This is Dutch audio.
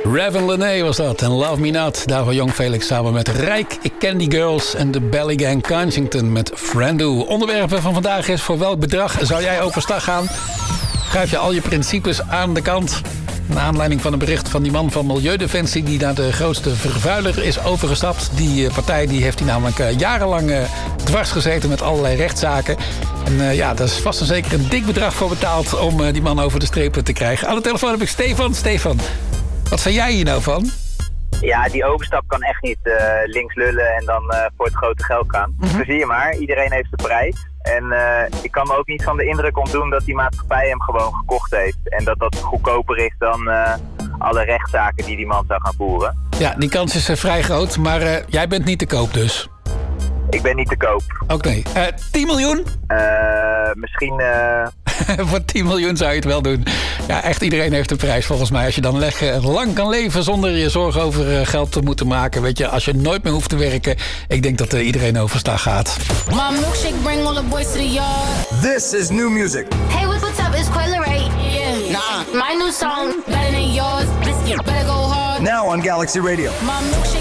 Raven Lené was dat en Love Me Not. Daarvoor Jong Felix samen met Rijk, Ik Ken Die Girls en de Belly Gang Kensington met Friendo. Onderwerpen van vandaag is: voor welk bedrag zou jij overstag gaan? Schuif je al je principes aan de kant? Naar aanleiding van een bericht van die man van Milieudefensie die naar de grootste vervuiler is overgestapt. Die partij die heeft hij namelijk jarenlang dwars gezeten met allerlei rechtszaken. En daar is vast en zeker een dik bedrag voor betaald om die man over de streep te krijgen. Aan de telefoon heb ik Stefan. Stefan, wat vind jij hier nou van? Ja, die overstap kan echt niet links lullen en dan voor het grote geld gaan. Zo zie je maar, iedereen heeft zijn prijs. En ik kan me ook niet van de indruk ontdoen dat die maatschappij hem gewoon gekocht heeft. En dat dat goedkoper is dan alle rechtszaken die man zou gaan voeren. Ja, die kans is vrij groot, maar jij bent niet te koop dus. Ik ben niet te koop. Oké. 10 miljoen? Misschien... Voor 10 miljoen zou je het wel doen. Ja, echt iedereen heeft een prijs volgens mij. Als je dan lang kan leven zonder je zorgen over geld te moeten maken. Weet je, als je nooit meer hoeft te werken. Ik denk dat iedereen overstag gaat. My milkshake bring all the boys to the yard. This is new music. Hey, what's up? It's Coil Ray. Yeah. Nah. My new song, better than yours. Better go hard. Now on Galaxy Radio. My milkshake